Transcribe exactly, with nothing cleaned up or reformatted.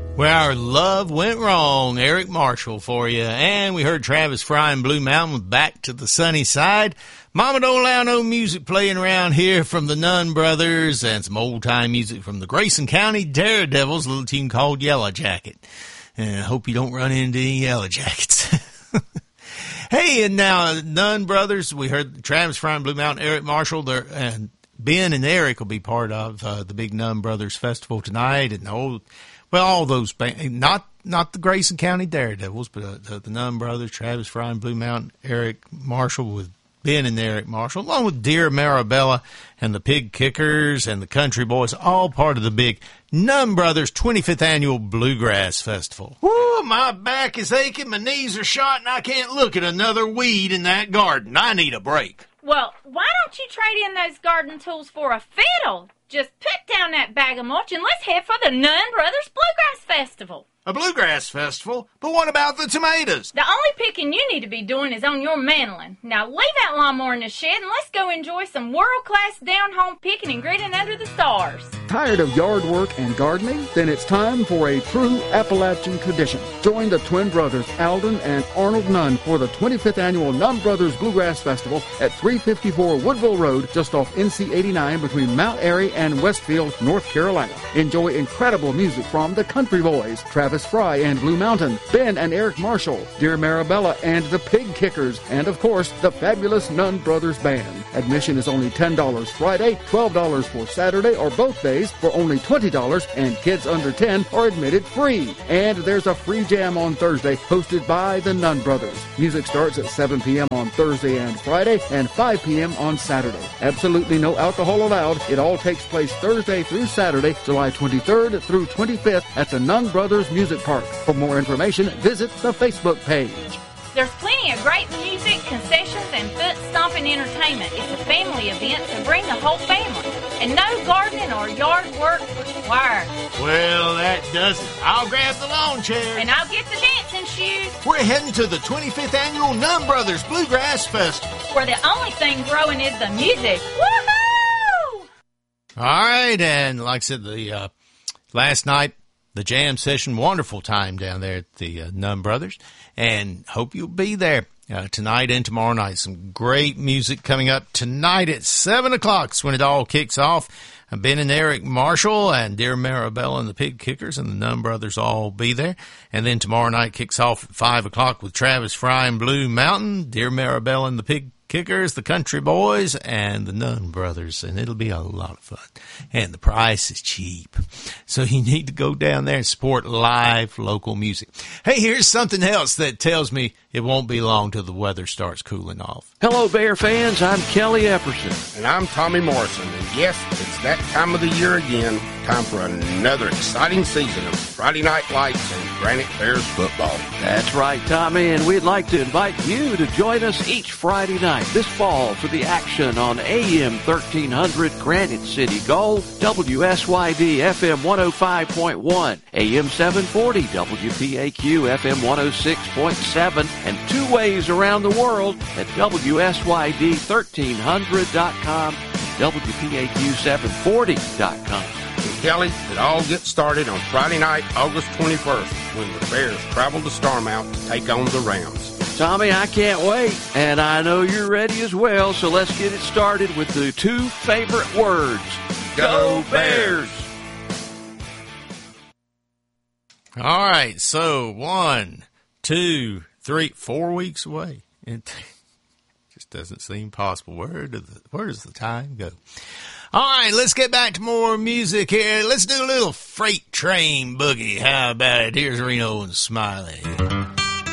Where Our Love Went Wrong, Eric Marshall for you. And we heard Travis Fry and Blue Mountain with Back to the Sunny Side. Mama Don't Allow No music playing around here from the Nunn Brothers, and some old-time music from the Grayson County Daredevils, a little team called Yellow Jacket. And I hope you don't run into any Yellow Jackets. Hey, and now Nunn Brothers, we heard Travis Fry and Blue Mountain, Eric Marshall, they're, and Ben and Eric will be part of uh, the big Nunn Brothers Festival tonight, and the old... Well, all those bands, not not the Grayson County Daredevils, but uh, the, the Nunn Brothers, Travis Fry and Blue Mountain, Eric Marshall with Ben and Eric Marshall, along with Dear Marabella and the Pig Kickers and the Country Boys, all part of the big Nunn Brothers twenty-fifth Annual Bluegrass Festival. Woo, my back is aching, my knees are shot, and I can't look at another weed in that garden. I need a break. Well, why don't you trade in those garden tools for a fiddle? Just put down that bag of mulch and let's head for the Nunn Brothers Bluegrass Festival. A bluegrass festival? But what about the tomatoes? The only picking you need to be doing is on your mandolin. Now leave that lawnmower in the shed and let's go enjoy some world-class down-home picking and gritting under the stars. Tired of yard work and gardening? Then it's time for a true Appalachian tradition. Join the twin brothers Alden and Arnold Nunn for the twenty-fifth Annual Nunn Brothers Bluegrass Festival at three fifty-four Woodville Road, just off N C eighty-nine between Mount Airy and Westfield, North Carolina. Enjoy incredible music from the Country Boys, Travis Fry and Blue Mountain, Ben and Eric Marshall, Dear Marabella and the Pig Kickers, and of course, the fabulous Nunn Brothers Band. Admission is only ten dollars Friday, twelve dollars for Saturday or both days for only twenty dollars, and kids under ten are admitted free. And there's a free jam on Thursday hosted by the Nunn Brothers. Music starts at seven p.m. on Thursday and Friday and five p.m. on Saturday. Absolutely no alcohol allowed. It all takes place Thursday through Saturday, July twenty-third through twenty-fifth at the Nunn Brothers Music Park. For more information, visit the Facebook page. There's plenty of great music, concessions, and foot-stomping entertainment. It's a family event to bring the whole family. And no gardening or yard work required. Well, that does it. I'll grab the lawn chair. And I'll get the dancing shoes. We're heading to the twenty-fifth Annual Nunn Brothers Bluegrass Festival, where the only thing growing is the music. Woohoo! All right, and like I said, the uh, last night, the jam session, wonderful time down there at the uh, Nunn Brothers, and hope you'll be there uh, tonight and tomorrow night. Some great music coming up tonight at seven o'clock is when it all kicks off. Ben and Eric Marshall and Dear Marabella and the Pig Kickers and the Nunn Brothers all be there. And then tomorrow night kicks off at five o'clock with Travis Fry and Blue Mountain, Dear Marabella and the Pig Kickers, the Country Boys, and the Nunn Brothers, and it'll be a lot of fun. And the price is cheap, so you need to go down there and support live local music. Hey, here's something else that tells me it won't be long till the weather starts cooling off. Hello, Bear fans. I'm Kelly Epperson. And I'm Tommy Morrison. And yes, it's that time of the year again. Time for another exciting season of Friday Night Lights and Granite Bears football. That's right, Tommy, and we'd like to invite you to join us each Friday night this fall for the action on A M thirteen hundred Granite City Gold, W S Y D F M one oh five point one, A M seven forty W P A Q F M one oh six point seven, and two ways around the world at W S Y D thirteen hundred dot com and W P A Q seven forty dot com. And Kelly, it all gets started on Friday night, August twenty-first, when the Bears travel to Starmount to take on the Rams. Tommy, I can't wait, and I know you're ready as well, so let's get it started with the two favorite words. Go Bears! All right, so one, two, three, four weeks away. It just doesn't seem possible. Where, do the, where does the time go? All right, let's get back to more music here. Let's do a little Freight Train Boogie. How about it? Here's Reno and Smiley.